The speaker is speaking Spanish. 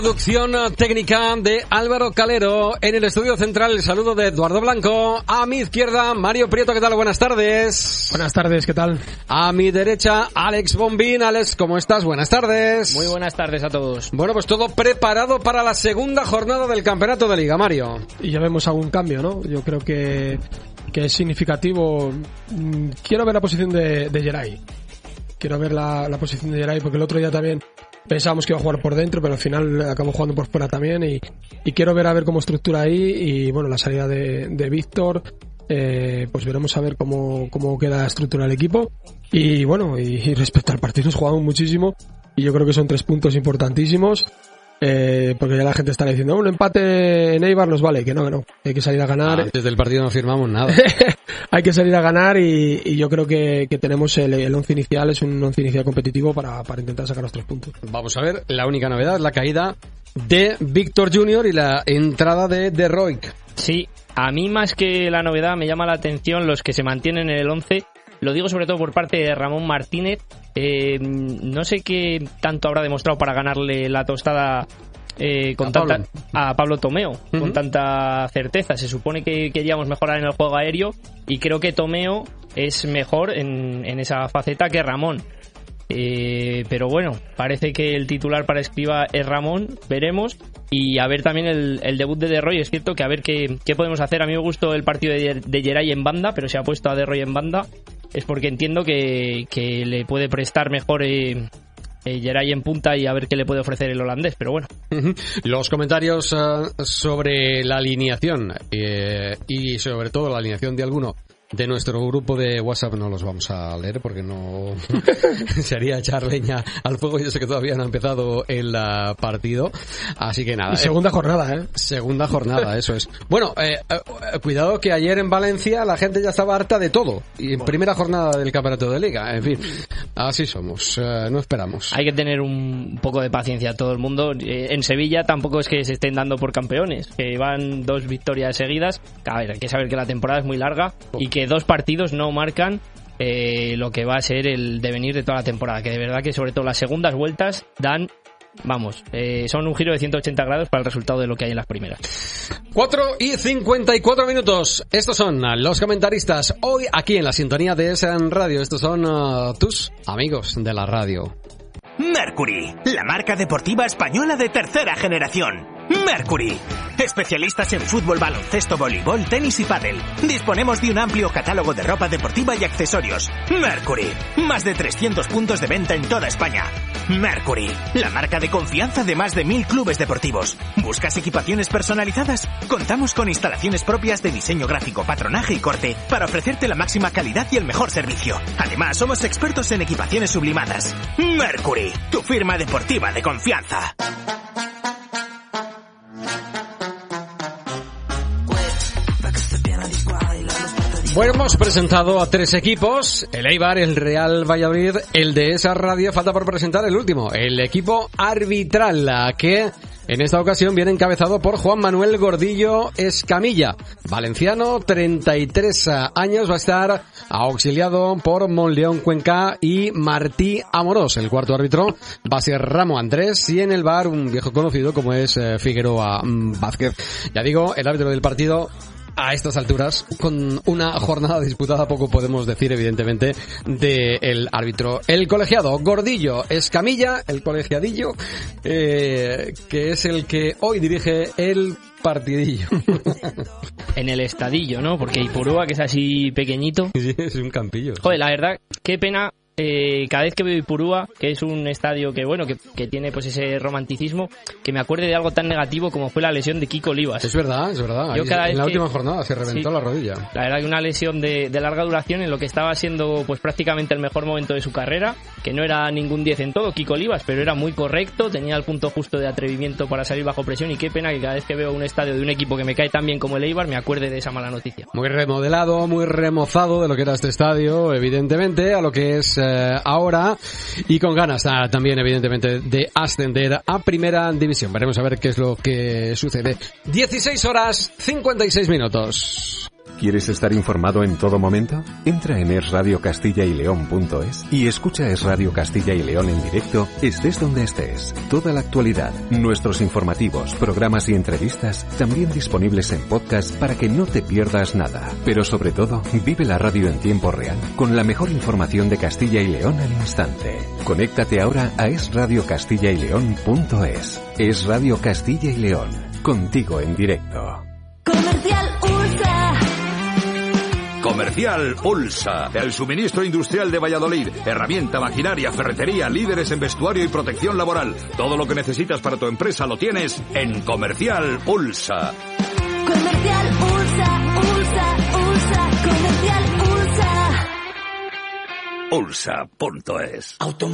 Producción técnica de Álvaro Calero. En el estudio central, el saludo de Eduardo Blanco. A mi izquierda, Mario Prieto. ¿Qué tal? Buenas tardes. Buenas tardes, ¿qué tal? A mi derecha, Alex Bombín. Alex, ¿cómo estás? Buenas tardes. Muy buenas tardes a todos. Bueno, pues todo preparado para la segunda jornada del Campeonato de Liga, Mario. Y ya vemos algún cambio, ¿no? Yo creo que es significativo. Quiero ver la posición de Geray. Quiero ver la posición de Geray, porque el otro día también pensábamos que iba a jugar por dentro, pero al final acabó jugando por fuera también, y quiero ver cómo estructura ahí. Y bueno, la salida de Víctor, pues veremos a ver cómo queda estructurado el equipo. Y bueno, y respecto al partido, nos jugamos muchísimo, y yo creo que son 3 puntos importantísimos. Porque ya la gente está diciendo, un empate en Eibar nos vale, que no, hay que salir a ganar. Antes del partido no firmamos nada. Hay que salir a ganar, y yo creo que tenemos el 11 inicial, es un 11 inicial competitivo para intentar sacar los 3 puntos. Vamos a ver, la única novedad es la caída de Víctor Junior y la entrada de Roig. Sí, a mí más que la novedad me llama la atención los que se mantienen en el 11. Lo digo sobre todo por parte de Ramón Martínez. No sé qué tanto habrá demostrado para ganarle la tostada a Pablo Tomeo, con tanta certeza. Se supone que queríamos mejorar en el juego aéreo, y creo que Tomeo es mejor en esa faceta que Ramón. Pero bueno, parece que el titular para Escribá es Ramón, veremos. Y a ver también el debut de De Roy. Es cierto que a ver qué podemos hacer. A mí me gustó el partido de Geray en banda, pero se ha puesto a De Roy en banda es porque entiendo que le puede prestar mejor Geray en punta, y a ver qué le puede ofrecer el holandés, pero bueno. Los comentarios sobre la alineación y sobre todo la alineación de alguno de nuestro grupo de WhatsApp no los vamos a leer, porque no sería echar leña al fuego. Yo sé que todavía no ha empezado el partido, así que nada. Segunda jornada, Segunda jornada, eso es. Bueno, cuidado que ayer en Valencia la gente ya estaba harta de todo, y en primera jornada del Campeonato de Liga. En fin, así somos, no esperamos. Hay que tener un poco de paciencia todo el mundo. En Sevilla tampoco es que se estén dando por campeones, que van 2 victorias seguidas. A ver, hay que saber que la temporada es muy larga, y que 2 partidos no marcan lo que va a ser el devenir de toda la temporada, que de verdad que sobre todo las segundas vueltas dan, son un giro de 180 grados para el resultado de lo que hay en las primeras. 4:54 minutos. Estos son los comentaristas hoy aquí en la sintonía de SN Radio. Estos son tus amigos de la radio. Mercury, la marca deportiva española de tercera generación. Mercury, especialistas en fútbol, baloncesto, voleibol, tenis y pádel. Disponemos de un amplio catálogo de ropa deportiva y accesorios. Mercury, más de 300 puntos de venta en toda España. Mercury, la marca de confianza de más de 1000 clubes deportivos. ¿Buscas equipaciones personalizadas? Contamos con instalaciones propias de diseño gráfico, patronaje y corte para ofrecerte la máxima calidad y el mejor servicio. Además, somos expertos en equipaciones sublimadas. Mercury, tu firma deportiva de confianza. Bueno, hemos presentado a 3 equipos: el Eibar, el Real Valladolid, el de esa radio. Falta por presentar el último, el equipo arbitral, que en esta ocasión viene encabezado por Juan Manuel Gordillo Escamilla, valenciano, 33 años, va a estar auxiliado por Monleón Cuenca y Martí Amorós. El cuarto árbitro va a ser Ramo Andrés, y en el VAR un viejo conocido como es Figueroa Vázquez. Ya digo, el árbitro del partido. A estas alturas, con una jornada disputada, poco podemos decir, evidentemente, del árbitro. El colegiado Gordillo Escamilla, el colegiadillo, que es el que hoy dirige el partidillo. En el estadillo, ¿no? Porque Ipurúa, que es así pequeñito. Sí, es un campillo. Joder, la verdad, qué pena. Cada vez que veo Ipurúa, que es un estadio que tiene pues ese romanticismo, que me acuerde de algo tan negativo como fue la lesión de Kiko Olivas. Es verdad. Yo cada vez en la última jornada se reventó la rodilla. La verdad que una lesión de larga duración en lo que estaba siendo pues prácticamente el mejor momento de su carrera, que no era ningún 10 en todo, Kiko Olivas, pero era muy correcto, tenía el punto justo de atrevimiento para salir bajo presión, y qué pena que cada vez que veo un estadio de un equipo que me cae tan bien como el Eibar, me acuerde de esa mala noticia. Muy remodelado, muy remozado de lo que era este estadio, evidentemente, a lo que es ahora, y con ganas también, evidentemente, de ascender a Primera División. Veremos a ver qué es lo que sucede. 16:56. ¿Quieres estar informado en todo momento? Entra en esradiocastilla-y-león.es y escucha Es Radio Castilla y León en directo, estés donde estés. Toda la actualidad, nuestros informativos, programas y entrevistas también disponibles en podcast para que no te pierdas nada. Pero sobre todo, vive la radio en tiempo real con la mejor información de Castilla y León al instante. Conéctate ahora a esradiocastilla-y-león.es. Es Radio Castilla y León, contigo en directo. Comercial USA. Comercial Ulsa, el suministro industrial de Valladolid, herramienta, maquinaria, ferretería, líderes en vestuario y protección laboral. Todo lo que necesitas para tu empresa lo tienes en Comercial Ulsa. Comercial USA, USA, USA, Comercial USA. Ulsa.es.